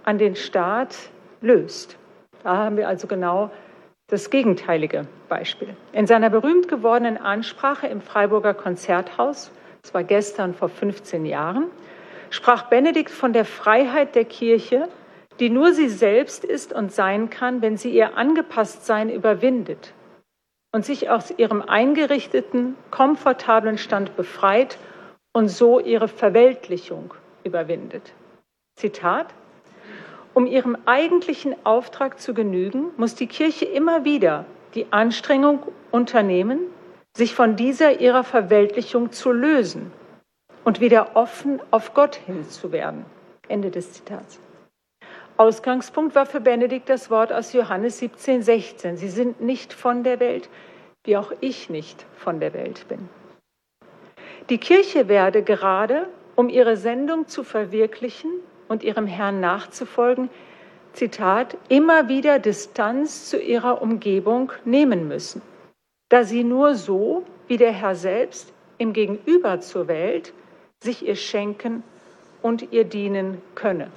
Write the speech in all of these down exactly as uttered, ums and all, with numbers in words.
an den Staat löst. Da haben wir also genau das gegenteilige Beispiel. In seiner berühmt gewordenen Ansprache im Freiburger Konzerthaus, das war gestern vor fünfzehn Jahren, sprach Benedikt von der Freiheit der Kirche, die nur sie selbst ist und sein kann, wenn sie ihr Angepasstsein überwindet und sich aus ihrem eingerichteten, komfortablen Stand befreit und so ihre Verweltlichung überwindet. Zitat: Um ihrem eigentlichen Auftrag zu genügen, muss die Kirche immer wieder die Anstrengung unternehmen, sich von dieser ihrer Verweltlichung zu lösen und wieder offen auf Gott hin zu werden. Ende des Zitats. Ausgangspunkt war für Benedikt das Wort aus Johannes siebzehn, sechzehn. Sie sind nicht von der Welt, wie auch ich nicht von der Welt bin. Die Kirche werde gerade, um ihre Sendung zu verwirklichen und ihrem Herrn nachzufolgen, Zitat, immer wieder Distanz zu ihrer Umgebung nehmen müssen, da sie nur so, wie der Herr selbst im Gegenüber zur Welt, sich ihr schenken und ihr dienen könne.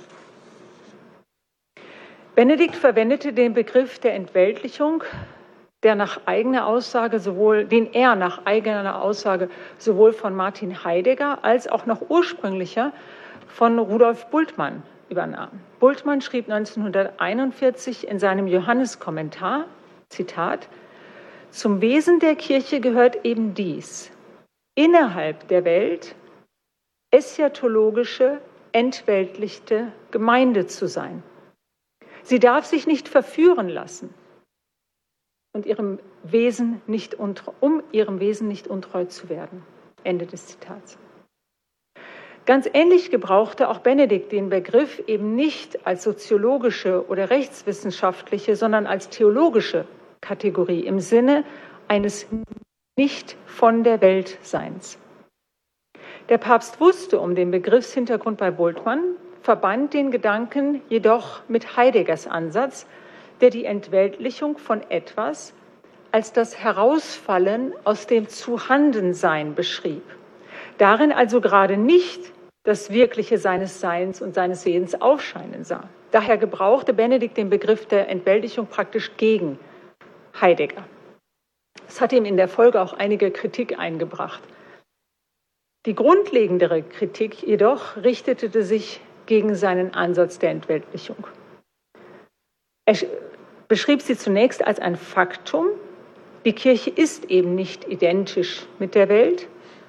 Benedikt verwendete den Begriff der Entweltlichung, der nach eigener Aussage sowohl, den er nach eigener Aussage sowohl von Martin Heidegger als auch noch ursprünglicher von Rudolf Bultmann übernahm. Bultmann schrieb neunzehnhunderteinundvierzig in seinem Johanneskommentar, Zitat, zum Wesen der Kirche gehört eben dies, innerhalb der Welt eschatologische, entweltlichte Gemeinde zu sein. Sie darf sich nicht verführen lassen und ihrem Wesen nicht untreu, um ihrem Wesen nicht untreu zu werden. Ende des Zitats. Ganz ähnlich gebrauchte auch Benedikt den Begriff eben nicht als soziologische oder rechtswissenschaftliche, sondern als theologische Kategorie im Sinne eines nicht von der Welt Seins. Der Papst wusste um den Begriffshintergrund bei Bultmann, verband den Gedanken jedoch mit Heideggers Ansatz, der die Entweltlichung von etwas als das Herausfallen aus dem Zuhandensein beschrieb. Darin also gerade nicht das Wirkliche seines Seins und seines Wesens aufscheinen sah. Daher gebrauchte Benedikt den Begriff der Entweltlichung praktisch gegen Heidegger. Es hat ihm in der Folge auch einige Kritik eingebracht. Die grundlegendere Kritik jedoch richtete sich gegen seinen Ansatz der Entweltlichung. Er beschrieb sie zunächst als ein Faktum. Die Kirche ist eben nicht identisch mit der Welt.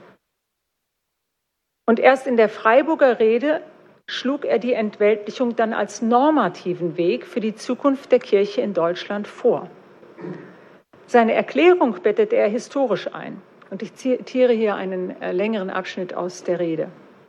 Und erst in der Freiburger Rede schlug er die Entweltlichung dann als normativen Weg für die Zukunft der Kirche in Deutschland vor. Seine Erklärung bettete er historisch ein. Und ich zitiere hier einen längeren Abschnitt aus der Rede.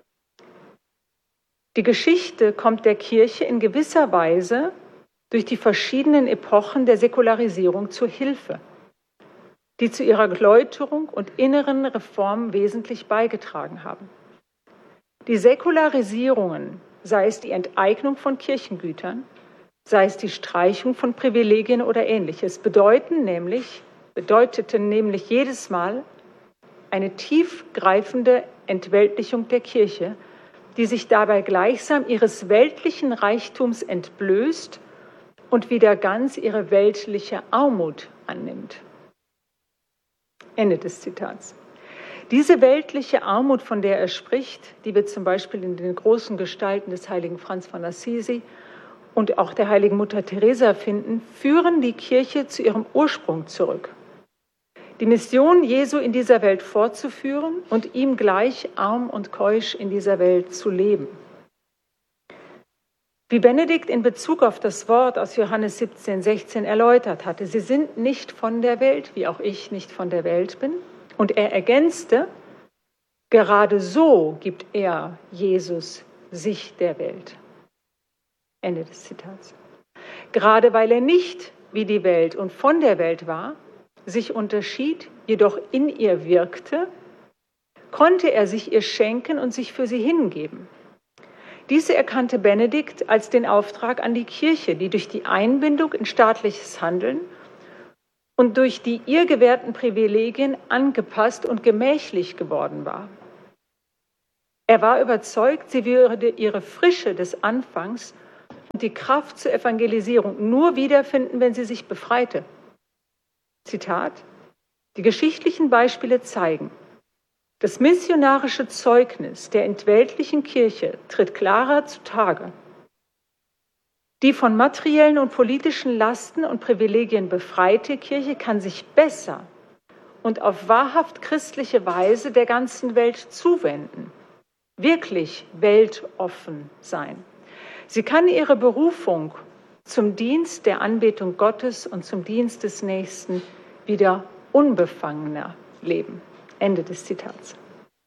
Die Geschichte kommt der Kirche in gewisser Weise durch die verschiedenen Epochen der Säkularisierung zur Hilfe, die zu ihrer Läuterung und inneren Reform wesentlich beigetragen haben. Die Säkularisierungen, sei es die Enteignung von Kirchengütern, sei es die Streichung von Privilegien oder Ähnliches, bedeuten nämlich, bedeuteten nämlich jedes Mal eine tiefgreifende Entweltlichung der Kirche, die sich dabei gleichsam ihres weltlichen Reichtums entblößt und wieder ganz ihre weltliche Armut annimmt. Ende des Zitats. Diese weltliche Armut, von der er spricht, die wir zum Beispiel in den großen Gestalten des heiligen Franz von Assisi und auch der heiligen Mutter Teresa finden, führen die Kirche zu ihrem Ursprung zurück. Die Mission Jesu in dieser Welt fortzuführen und ihm gleich arm und keusch in dieser Welt zu leben. Wie Benedikt in Bezug auf das Wort aus Johannes siebzehn, sechzehn erläutert hatte, sie sind nicht von der Welt, wie auch ich nicht von der Welt bin. Und er ergänzte, gerade so gibt er, Jesus, sich der Welt. Ende des Zitats. Gerade weil er nicht wie die Welt und von der Welt war, sich unterschied, jedoch in ihr wirkte, konnte er sich ihr schenken und sich für sie hingeben. Diese erkannte Benedikt als den Auftrag an die Kirche, die durch die Einbindung in staatliches Handeln und durch die ihr gewährten Privilegien angepasst und gemächlich geworden war. Er war überzeugt, sie würde ihre Frische des Anfangs die Kraft zur Evangelisierung nur wiederfinden, wenn sie sich befreite. Zitat: Die geschichtlichen Beispiele zeigen, das missionarische Zeugnis der entweltlichen Kirche tritt klarer zutage. Die von materiellen und politischen Lasten und Privilegien befreite Kirche kann sich besser und auf wahrhaft christliche Weise der ganzen Welt zuwenden, wirklich weltoffen sein. Sie kann ihre Berufung zum Dienst der Anbetung Gottes und zum Dienst des Nächsten wieder unbefangener leben. Ende des Zitats.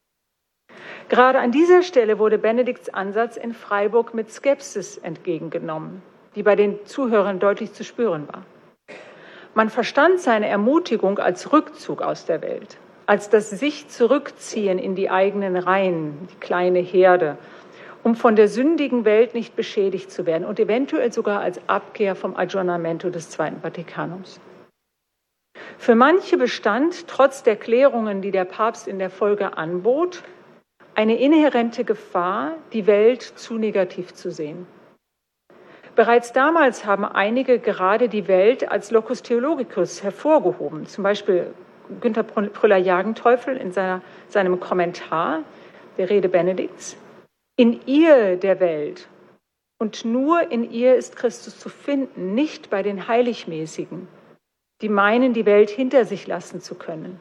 Gerade an dieser Stelle wurde Benedikts Ansatz in Freiburg mit Skepsis entgegengenommen, die bei den Zuhörern deutlich zu spüren war. Man verstand seine Ermutigung als Rückzug aus der Welt, als das sich zurückziehen in die eigenen Reihen, die kleine Herde, um von der sündigen Welt nicht beschädigt zu werden und eventuell sogar als Abkehr vom Aggiornamento des Zweiten Vatikanums. Für manche bestand, trotz der Klärungen, die der Papst in der Folge anbot, eine inhärente Gefahr, die Welt zu negativ zu sehen. Bereits damals haben einige gerade die Welt als Locus Theologicus hervorgehoben, zum Beispiel Günter Prüller-Jagenteufel in seiner, seinem Kommentar der Rede Benedikts. In ihr der Welt und nur in ihr ist Christus zu finden, nicht bei den Heiligmäßigen, die meinen, die Welt hinter sich lassen zu können,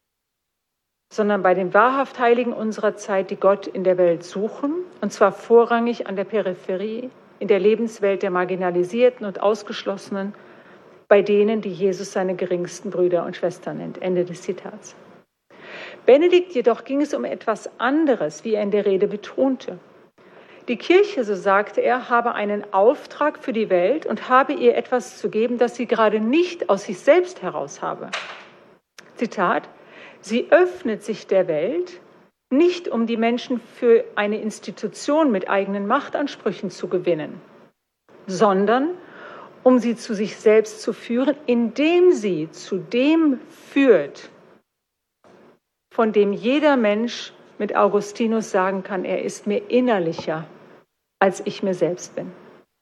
sondern bei den wahrhaft Heiligen unserer Zeit, die Gott in der Welt suchen, und zwar vorrangig an der Peripherie, in der Lebenswelt der Marginalisierten und Ausgeschlossenen, bei denen, die Jesus seine geringsten Brüder und Schwestern nennt. Ende des Zitats. Benedikt jedoch ging es um etwas anderes, wie er in der Rede betonte. Die Kirche, so sagte er, habe einen Auftrag für die Welt und habe ihr etwas zu geben, das sie gerade nicht aus sich selbst heraus habe. Zitat: Sie öffnet sich der Welt, nicht um die Menschen für eine Institution mit eigenen Machtansprüchen zu gewinnen, sondern um sie zu sich selbst zu führen, indem sie zu dem führt, von dem jeder Mensch mit Augustinus sagen kann, er ist mir innerlicher, als ich mir selbst bin.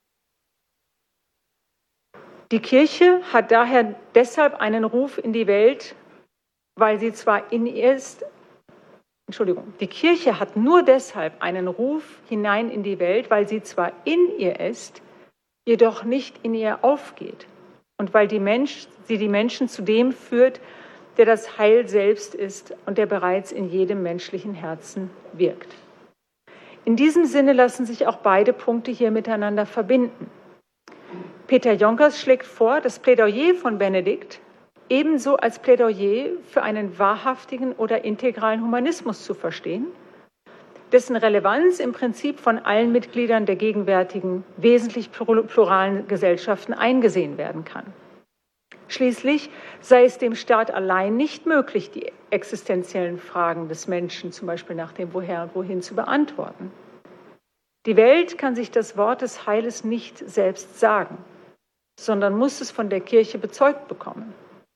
Die Kirche hat daher deshalb einen Ruf in die Welt, weil sie zwar in ihr ist, Entschuldigung, die Kirche hat nur deshalb einen Ruf hinein in die Welt, weil sie zwar in ihr ist, jedoch nicht in ihr aufgeht und weil die Mensch, sie die Menschen zu dem führt, der das Heil selbst ist und der bereits in jedem menschlichen Herzen wirkt. In diesem Sinne lassen sich auch beide Punkte hier miteinander verbinden. Peter Jonkers schlägt vor, das Plädoyer von Benedikt ebenso als Plädoyer für einen wahrhaftigen oder integralen Humanismus zu verstehen, dessen Relevanz im Prinzip von allen Mitgliedern der gegenwärtigen, wesentlich pluralen Gesellschaften eingesehen werden kann. Schließlich sei es dem Staat allein nicht möglich, die existenziellen Fragen des Menschen, zum Beispiel nach dem Woher und Wohin, zu beantworten. Die Welt kann sich das Wort des Heiles nicht selbst sagen, sondern muss es von der Kirche bezeugt bekommen.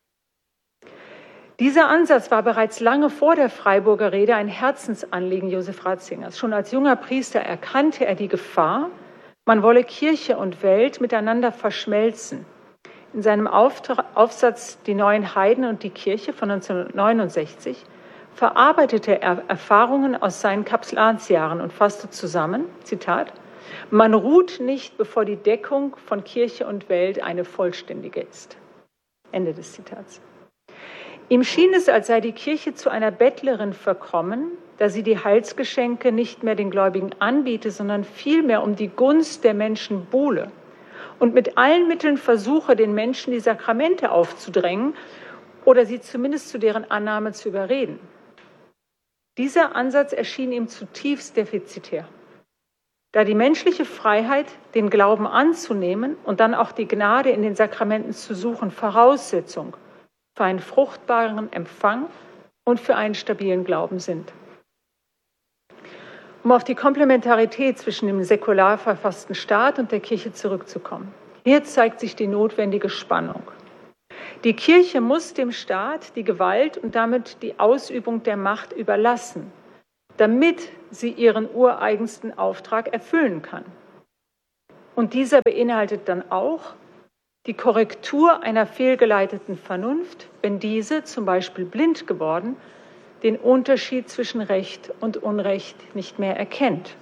Dieser Ansatz war bereits lange vor der Freiburger Rede ein Herzensanliegen Josef Ratzingers. Schon als junger Priester erkannte er die Gefahr, man wolle Kirche und Welt miteinander verschmelzen. In seinem Aufsatz Die neuen Heiden und die Kirche von neunzehnhundertneunundsechzig verarbeitete er Erfahrungen aus seinen Kapselanatsjahren und fasste zusammen, Zitat: Man ruht nicht, bevor die Deckung von Kirche und Welt eine vollständige ist. Ende des Zitats. Ihm schien es, als sei die Kirche zu einer Bettlerin verkommen, da sie die Heilsgeschenke nicht mehr den Gläubigen anbiete, sondern vielmehr um die Gunst der Menschen buhle und mit allen Mitteln versuche, den Menschen die Sakramente aufzudrängen oder sie zumindest zu deren Annahme zu überreden. Dieser Ansatz erschien ihm zutiefst defizitär, da die menschliche Freiheit, den Glauben anzunehmen und dann auch die Gnade in den Sakramenten zu suchen, Voraussetzung für einen fruchtbaren Empfang und für einen stabilen Glauben sind. Um auf die Komplementarität zwischen dem säkular verfassten Staat und der Kirche zurückzukommen. Hier zeigt sich die notwendige Spannung. Die Kirche muss dem Staat die Gewalt und damit die Ausübung der Macht überlassen, damit sie ihren ureigensten Auftrag erfüllen kann. Und dieser beinhaltet dann auch die Korrektur einer fehlgeleiteten Vernunft, wenn diese, zum Beispiel blind geworden, den Unterschied zwischen Recht und Unrecht nicht mehr erkennt.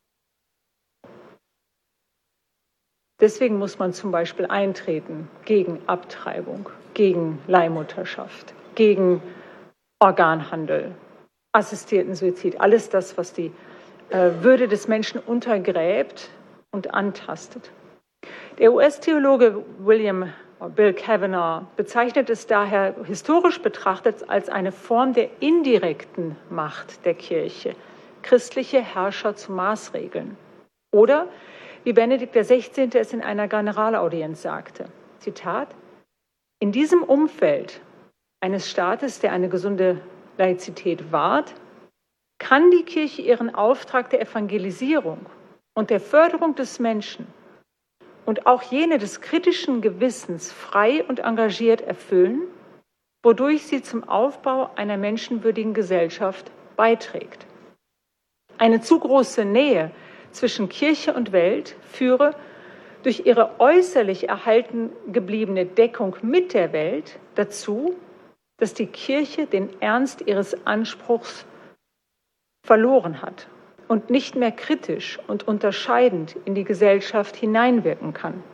Deswegen muss man zum Beispiel eintreten gegen Abtreibung, gegen Leihmutterschaft, gegen Organhandel, assistierten Suizid, alles das, was die äh, Würde des Menschen untergräbt und antastet. Der U S-Theologe William Bill Cavanaugh bezeichnet es daher historisch betrachtet als eine Form der indirekten Macht der Kirche, christliche Herrscher zu maßregeln. Oder, wie Benedikt der Sechzehnte es in einer Generalaudienz sagte, Zitat, in diesem Umfeld eines Staates, der eine gesunde Laizität wahrt, kann die Kirche ihren Auftrag der Evangelisierung und der Förderung des Menschen und auch jene des kritischen Gewissens frei und engagiert erfüllen, wodurch sie zum Aufbau einer menschenwürdigen Gesellschaft beiträgt. Eine zu große Nähe zwischen Kirche und Welt führe durch ihre äußerlich erhalten gebliebene Deckung mit der Welt dazu, dass die Kirche den Ernst ihres Anspruchs verloren hat und nicht mehr kritisch und unterscheidend in die Gesellschaft hineinwirken kann.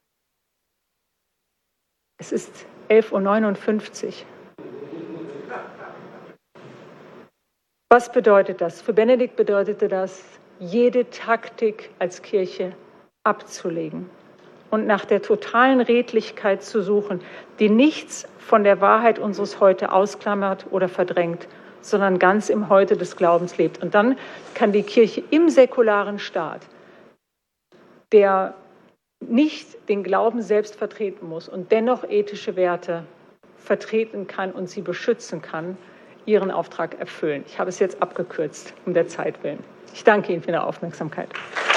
Es ist elf Uhr neunundfünfzig. Was bedeutet das? Für Benedikt bedeutete das, jede Taktik als Kirche abzulegen und nach der totalen Redlichkeit zu suchen, die nichts von der Wahrheit unseres Heute ausklammert oder verdrängt, sondern ganz im Heute des Glaubens lebt. Und dann kann die Kirche im säkularen Staat, der nicht den Glauben selbst vertreten muss und dennoch ethische Werte vertreten kann und sie beschützen kann, ihren Auftrag erfüllen. Ich habe es jetzt abgekürzt, um der Zeit willen. Ich danke Ihnen für Ihre Aufmerksamkeit.